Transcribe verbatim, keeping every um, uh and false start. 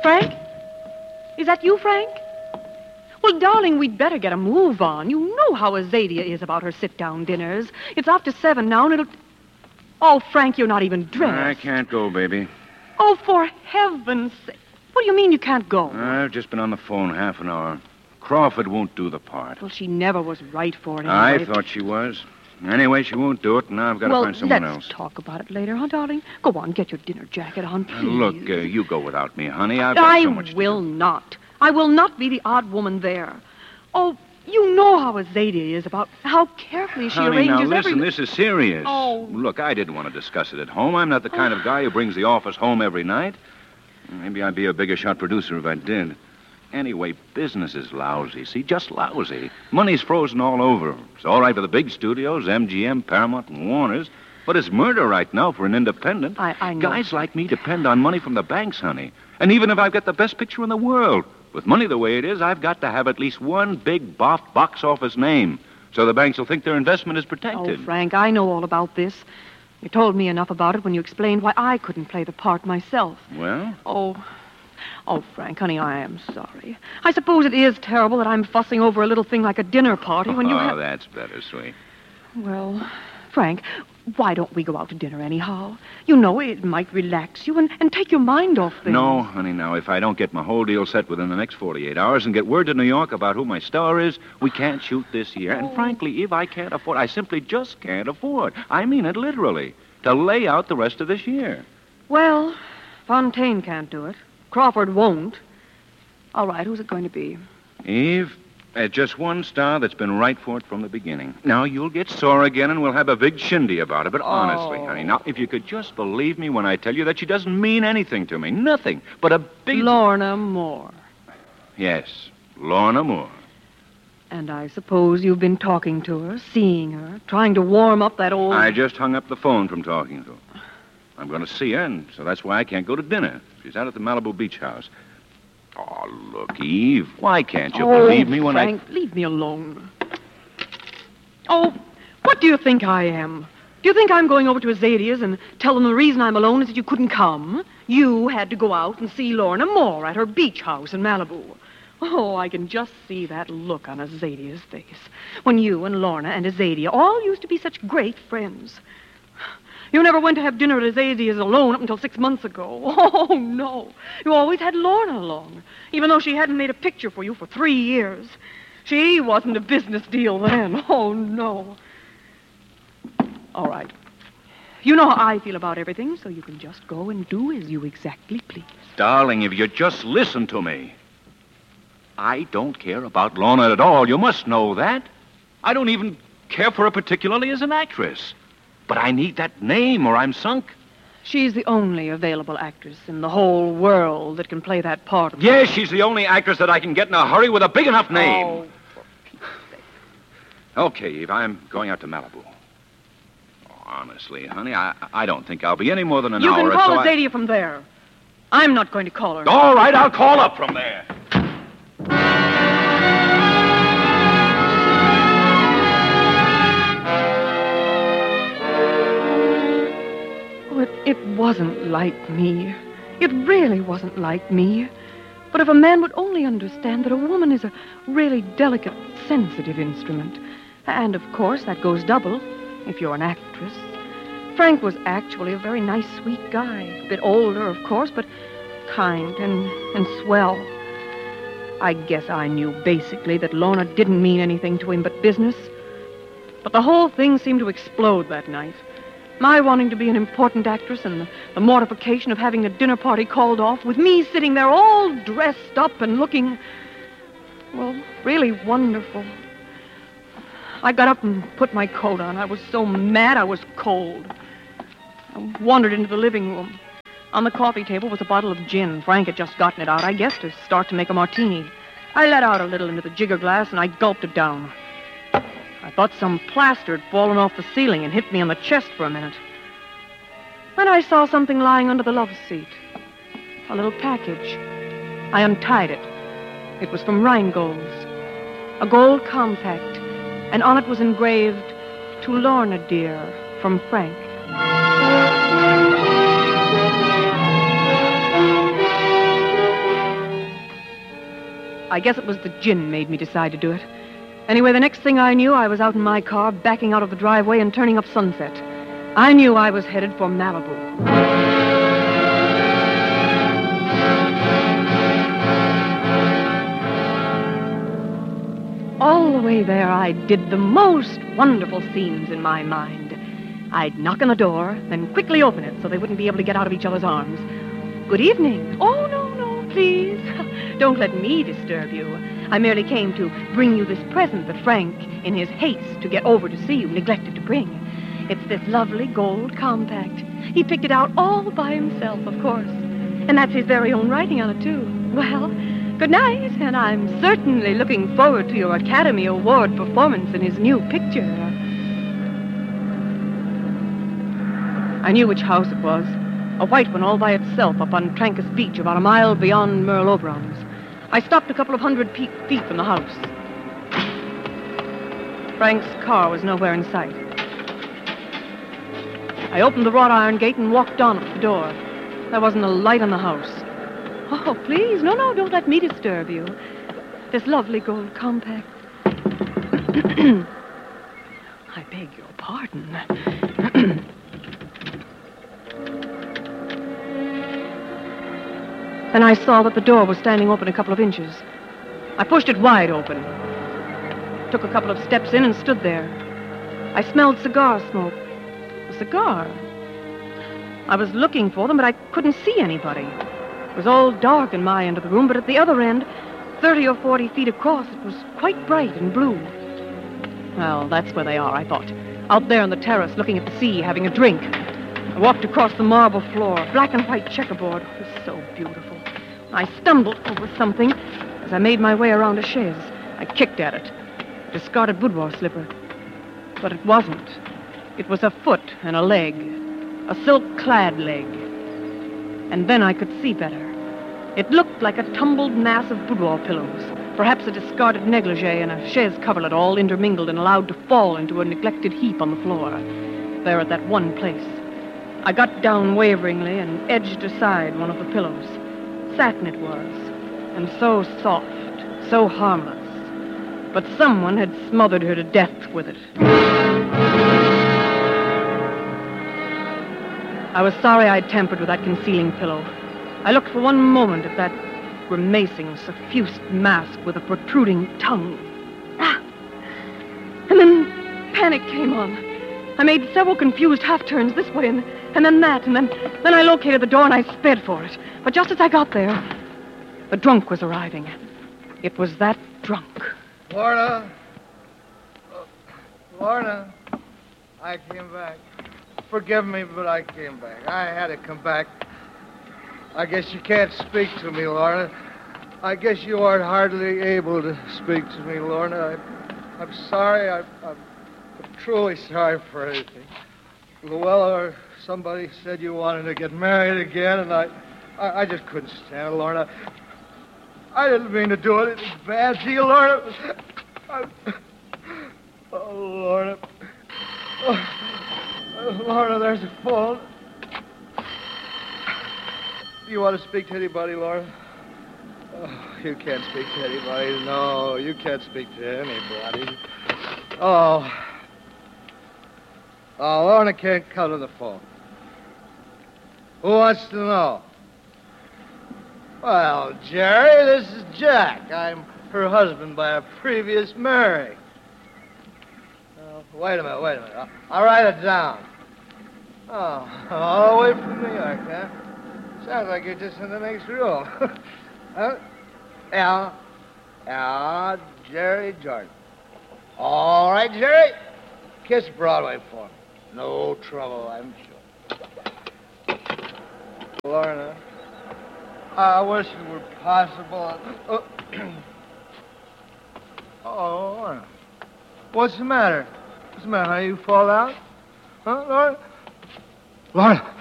Frank? Is that you, Frank? Well, darling, we'd better get a move on. You know how Azadia is about her sit-down dinners. It's after seven now, and it'll... Oh, Frank, you're not even dressed. I can't go, baby. Oh, for heaven's sake. What do you mean you can't go? I've just been on the phone half an hour. Crawford won't do the part. Well, she never was right for it I anyway. thought she was. Anyway, she won't do it, and now I've got to well, find someone let's else. talk about it later, huh, darling? Go on, get your dinner jacket on, please. Look, uh, you go without me, honey. I've got I so much to will do. not. I will not be the odd woman there. Oh, you know how Azadia is about how carefully she Honey, arranges now listen, every... this is serious. Oh. Look, I didn't want to discuss it at home. I'm not the kind of guy who brings the office home every night. Maybe I'd be a bigger shot producer if I did. Anyway, business is lousy. See, just lousy. Money's frozen all over. It's all right for the big studios, M G M, Paramount, and Warner's. But it's murder right now for an independent. I, I know. Guys like me depend on money from the banks, honey. And even if I've got the best picture in the world, with money the way it is, I've got to have at least one big boff box office name. So the banks will think their investment is protected. Oh, Frank, I know all about this. You told me enough about it when you explained why I couldn't play the part myself. Well? Oh, oh, Frank, honey, I am sorry. I suppose it is terrible that I'm fussing over a little thing like a dinner party when you oh, have... that's better, sweet. Well, Frank, why don't we go out to dinner anyhow? You know, it might relax you and, and take your mind off things. No, honey, now, if I don't get my whole deal set within the next forty-eight hours and get word to New York about who my star is, we can't shoot this year. And frankly, if I can't afford, I simply just can't afford. I mean it literally, to lay out the rest of this year. Well, Fontaine can't do it. Crawford won't. All right, who's it going to be? Eve, uh, just one star that's been right for it from the beginning. Now, you'll get sore again and we'll have a big shindy about it. But honestly, Oh. honey, now, if you could just believe me when I tell you that she doesn't mean anything to me. Nothing but a big... Lorna Moore. Yes, Lorna Moore. And I suppose you've been talking to her, seeing her, trying to warm up that old... I just hung up the phone from talking to her. I'm going to see her, and so that's why I can't go to dinner. She's out at the Malibu Beach House. Oh, look, Eve, why can't you oh, believe me when Frank, leave me alone. Oh, what do you think I am? Do you think I'm going over to Azadia's and tell them the reason I'm alone is that you couldn't come? You had to go out and see Lorna Moore at her beach house in Malibu. Oh, I can just see that look on Azadia's face when you and Lorna and Azadia all used to be such great friends. You never went to have dinner at Azadia's alone up until six months ago. Oh, no. You always had Lorna along, even though she hadn't made a picture for you for three years. She wasn't a business deal then. Oh, no. All right. You know how I feel about everything, so you can just go and do as you exactly please. Darling, if you just listen to me. I don't care about Lorna at all. You must know that. I don't even care for her particularly as an actress. But I need that name or I'm sunk. She's the only available actress in the whole world that can play that part of... Yes, she's the only actress that I can get in a hurry with a big enough name. Oh, Okay, Eve, I'm going out to Malibu. Oh, honestly, honey, I I don't think I'll be any more than an you hour. can call so I- Azadia from there. I'm not going to call her. All right, I'll call up from there. Oh, it, it wasn't like me. It really wasn't like me. But if a man would only understand that a woman is a really delicate, sensitive instrument. And, of course, that goes double if you're an actress. Frank was actually a very nice, sweet guy. A bit older, of course, but kind and, and swell. I guess I knew basically that Lorna didn't mean anything to him but business. But the whole thing seemed to explode that night. My wanting to be an important actress and the, the mortification of having a dinner party called off with me sitting there all dressed up and looking, well, really wonderful. I got up and put my coat on. I was so mad I was cold. I wandered into the living room. On the coffee table was a bottle of gin. Frank had just gotten it out, I guess, to start to make a martini. I let out a little into the jigger glass and I gulped it down. I thought some plaster had fallen off the ceiling and hit me on the chest for a minute. Then I saw something lying under the love seat. A little package. I untied it. It was from Rhinegold's. A gold compact. And on it was engraved, "To Lorna, dear, from Frank." I guess it was the gin made me decide to do it. Anyway, the next thing I knew, I was out in my car, backing out of the driveway and turning up Sunset. I knew I was headed for Malibu. All the way there, I did the most wonderful scenes in my mind. I'd knock on the door, then quickly open it so they wouldn't be able to get out of each other's arms. Good evening. Oh, no, no, please. Don't let me disturb you. I merely came to bring you this present that Frank, in his haste to get over to see you, neglected to bring. It's this lovely gold compact. He picked it out all by himself, of course. And that's his very own writing on it, too. Well, good night, and I'm certainly looking forward to your Academy Award performance in his new picture. I knew which house it was. A white one all by itself up on Trancas Beach, about a mile beyond Merle Oberon's. I stopped a couple of hundred feet from the house. Frank's car was nowhere in sight. I opened the wrought iron gate and walked on up to the door. There wasn't a light on the house. Oh, please, no, no, don't let me disturb you. This lovely gold compact. I beg your pardon. Then I saw that the door was standing open a couple of inches. I pushed it wide open. Took a couple of steps in and stood there. I smelled cigar smoke. A cigar? I was looking for them, but I couldn't see anybody. It was all dark in my end of the room, but at the other end, thirty or forty feet across, it was quite bright and blue. Well, that's where they are, I thought. Out there on the terrace, looking at the sea, having a drink. I walked across the marble floor, black and white checkerboard. It was so beautiful. I stumbled over something as I made my way around a chaise. I kicked at it. A discarded boudoir slipper. But it wasn't. It was a foot and a leg. A silk-clad leg. And then I could see better. It looked like a tumbled mass of boudoir pillows. Perhaps a discarded negligee and a chaise coverlet all intermingled and allowed to fall into a neglected heap on the floor. There at that one place. I got down waveringly and edged aside one of the pillows. Satin it was, and so soft, so harmless. But someone had smothered her to death with it. I was sorry I'd tampered with that concealing pillow. I looked for one moment at that grimacing, suffused mask with a protruding tongue. Ah! And then panic came on. I made several confused half-turns this way and, and then that, and then, then I located the door and I sped for it. But just as I got there, the drunk was arriving. It was that drunk. Lorna. Oh, Lorna. I came back. Forgive me, but I came back. I had to come back. I guess you can't speak to me, Lorna. I guess you aren't hardly able to speak to me, Lorna. I, I'm sorry. I, I'm, I'm truly sorry for anything. Luella or somebody said you wanted to get married again, and I, I, I just couldn't stand it, Lorna. I didn't mean to do it. It was bad to you, Lorna. I, oh, Lorna. Oh, Lorna, there's a phone. Do you want to speak to anybody, Lorna? Oh, you can't speak to anybody. No, you can't speak to anybody. Oh. Oh, Lorna can't come to the phone. Who wants to know? Well, Jerry, this is Jack. I'm her husband by a previous marriage. Oh, wait a minute, wait a minute. I'll, I'll write it down. Oh, all the way from New York, huh? Sounds like you're just in the next room. Huh? Yeah. Yeah, Jerry Jordan. All right, Jerry. Kiss Broadway for me. No trouble, I'm sure. Lorna, I wish it were possible. Oh, oh, Lorna. What's the matter? What's the matter? How you fall out? Huh, Lorna? Lorna.